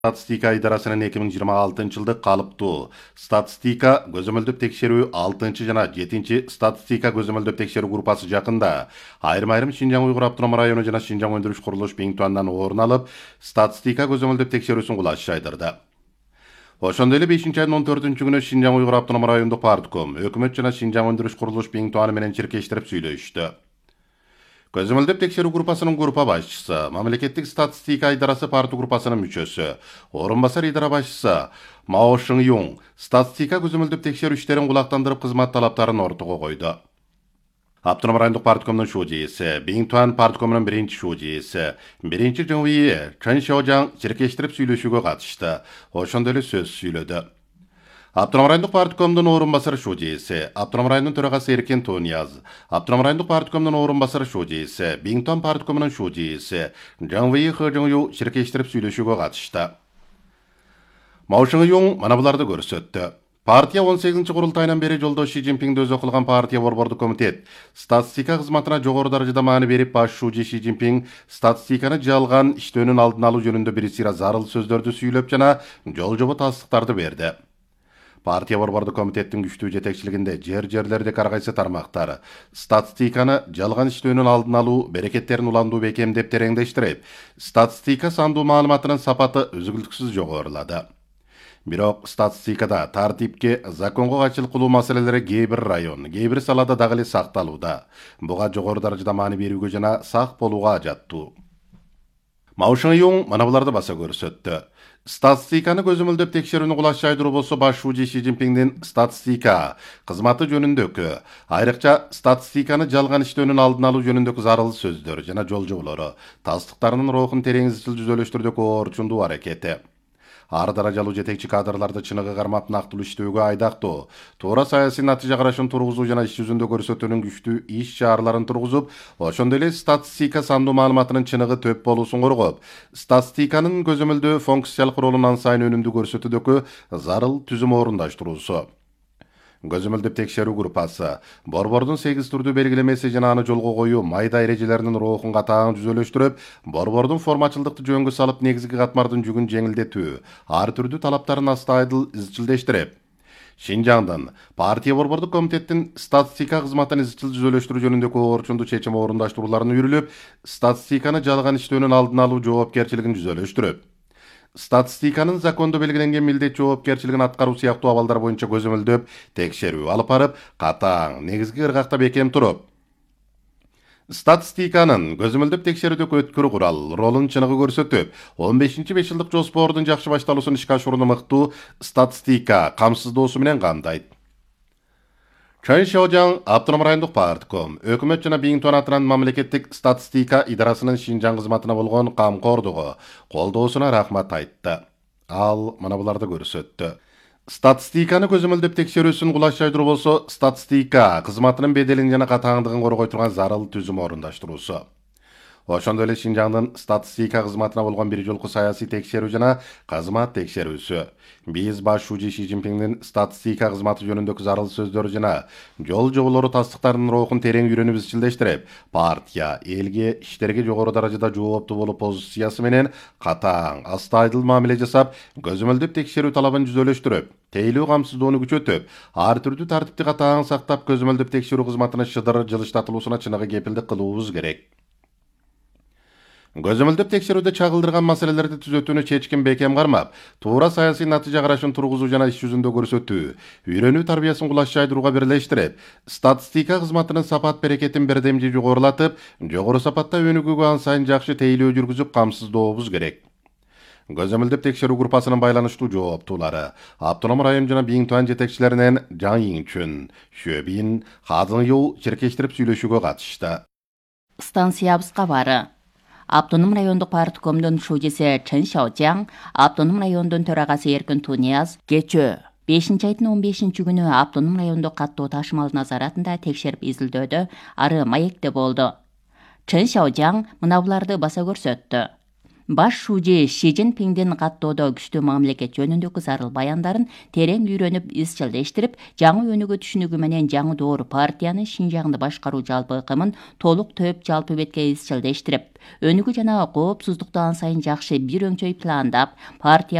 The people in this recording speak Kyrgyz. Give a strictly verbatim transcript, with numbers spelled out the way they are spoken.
Статистика идарасынын эки миң жыйырма алтынчы жылдык калыптуу статистика көзөмөлдөп текшерүү алтынчы жана жетинчи статистика көзөмөлдөп текшерүү группасы жакында айрым айрым Шинжаң Уйгур автономдук району жана Шинжаң өндүрүш курулуш Биңтуандан орун алып, статистика көзөмөлдөп текшерүүсүн кулаш жайдырды. Ошондой эле бешинчи айдын он төртүнчү күнү Шинжаң Уйгур автономдук райондук партком, өкмөт жана Шинжаң өндүрүш курулуш Биңтуаны менен чиркештирип сүйлөштү. Көзөмөлдөп текшерүү группасынын группа башчысы, мамлекеттик статистика идарасы парты группасынын мүчөсү, орун басар идара башчысы Мао Шыңюң статистика көзөмөлдөп текшерүү иштерин кулактандырып кызмат талаптарын ортого койду. Автономдук райондук парткомдун шужииси, Биңтуан парткомунун биринчи шужииси, биринчи жыңвийи Чын Шаожаң чиркештирип сүйлөшүүгө катышты. Ошондой эле сөз сүйлөдү. Автономдук райондук парткомдун орун басары шужииси, Автономдук райондун төрагасы Эркен Тонияз, Автономдук райондук парткомдун орун басары шужииси, Биңтуан парткомунун шужииси Жаңвейи Хыжыңю чиркештирип сүйлөшүүгө катышты. Мао Шыңюң мына буларды көрсөттү. Партия он сегизинчи курултайынан бери жолдош Ши Цзиньпиңди өзү кылган партия борбордук комитет статистика кызматына жогору даражада маани берип, баш шужи Ши Цзиньпиң статистиканы жалган иштөөнүн алдын алуу жөнүндө бир сыйра зарыл сөздөрдү сүйлөп жана жол жобо тастыктарды берди. Партия борбордук комитеттин күчтүү жетекчилигинде жер-жерлердеги ар кайсы тармактар статистиканы жалган иштөөнүн алдын алуу, берекеттерин уландуу бекемдеп тереңдештирип, статистика сандуу маалыматынын сапаты үзгүлтүксүз жогорулады. Бирок статистикада тартипке, законго кайчылык кылуу маселелери кээ бир район, кээ бир салада дагы эле сакталууда. Буга жогору даражада маани берүүгө жана сак болууга ажаттуу. Мао Шыңюң мына буларды баса көрсөттү. Статистиканы көзөмөлдөп текшерүүнү кулаш жайдыруу болсо баш шужи Ши Цзиньпиңдин статистика кызматы жөнүндөгү, айрыкча статистиканы жалган иштөөнүн алдын алуу жөнүндөгү зарыл сөздөр жана жол жоболору тастыктарынын рухун терең изчил жүзөлөштүрүүдөгү орчундуу аракети. Ар даражалуу жетекчи кадрларды чыныгы кармап нактылуу иштөөгө айдактоо, туура саясий натыйжа карашын тургузуу жана иш жүзүндө көрсөтүүнүн күчтүү иш чараларын тургузуп, ошондой эле статистика сандуу маалыматынын чыныгы төп болуусун коргоп, статистиканын көзөмөлдөө функциялык ролун ан сайын өнүмдүү көрсөтүүдөгү зарыл түзүм орундаштыруусу. Көзөмөлдөп текшерүү группасы борбордун сегиз түрдүү белгилемеси жана аны жолго коюу майда эрежелеринин рухун катаң жүзөлөштүрүп, борбордун формачылдыкты жөнгө салып негизги катмардын жүгүн жеңилдетүү, ар түрдүү талаптарын астайдыл изчилдештирип, Шинжаңдын партия борбордук комитеттин статистика кызматын изчил жүзөлөштүрүү жөнүндөгү орчундуу чечим орундаштырууларын үйрүлүп, статистиканы жалган иштөөнүн алдын алуу жоопкерчилигин жүзөлөштүрүп, статистиканын закондо белгиленген милдет жоопкерчилигин аткаруу сыяктуу абалдар боюнча көзөмөлдөп текшерүү алып барып, катаң негизги ыргакта бекем туруп, статистиканын көзөмөлдөп текшерүүдөгү өткүр курал ролун чыныгы көрсөтүп, он бешинчи беш жылдык жоспордун жакшы башталуусун ишке ашырууну мыктуу статистика камсыздоосу менен камдайт. Чын Шаожаң автономдук райондук партком, өкмөт жана Биңтуан атынан мамлекеттик статистика идарасынын Шинжаң кызматына болгон камкордугу, колдоосуна рахмат айтты. Ал мына буларды көрсөттү. Статистиканы көзөмөлдөп текшерүүсүн кулаш жайдыруу болсо, статистика кызматынын беделин жана катааңдыгын коргой турган зарыл түзүм орундаштыруусу. Ошондой эле Шинжаңдын статистика кызматына болгон бир жолку саясий текшерүү жана кызмат текшерүүсү. Биз баш шужи Ши Цзиньпиңдин статистика кызматы жөнүндөгү зарыл сөздөрү жана жол жоболору тастыктарынын рухун терең үйрөнүп изчилдештирип, партия элге, иштерге жогору даражада жооптуу болуп позициясы менен катаң, астайдыл мамиле жасап, көзөмөлдөп текшерүү талабын жүзөлөштүрүп, тейлүү камсыздоону күчөтүп, ар түрдүү тартипти катаң сактап, көзөмөлдөп текшерүү кызматынын шыдыр жылыштатылуусуна чыныгы кепилдик кылуубуз керек. Көзөмөлдөп текшерүүдө чагылдырган маселелерди түзөтүүнү чечкин бекем кармап, туура саясий натыйжа карашын тургузуу жана иш жүзүндө көрсөтүү, үйрөнүү тарбиясын кулаш жайдырууга бирлештирип, статистика кызматынын сапат берекетин бирдемжи жогорулатып, жогору сапатта өнүгүүгө ан сайын жакшы тейлөө жүргүзүп камсыздообуз керек. Көзөмөлдөп текшерүү группасынын байланыштуу жооптуулары автономдук район жана Биңтуан жетекчилеринен Жаң Йиңчүн, Шөбин, Хазыңю чиркештирип сүйлөшүүгө катышты. Станциябызга бары Автоном райондук парткомдун шужиси Чын Шаожаң, Автоном райондун төрагасы Эркен Тонияз кечөө бешинчи айдын он бешинчи күнү Автоном райондук каттоо ташымал назаратында текшерип изилдөөдө ары маекте болду. Чын Шаожаң мына буларды баса көрсөттү. Баш шужи Ши Цзиньпиңдин каттоодо күчтүү мамлекет жөнүндөгү зарыл баяндарын терең үйрөнүп, изчилдештирип, жаңы өнүгүү түшүнүгү менен жаңы доор партиянын Шинжаңды башкаруу жалпы ыкымын толук төп жалпы бетке изчилдештирип, өнүгүү жана коопсуздукту ан сайын жакшы бир өңчөй пландап, партия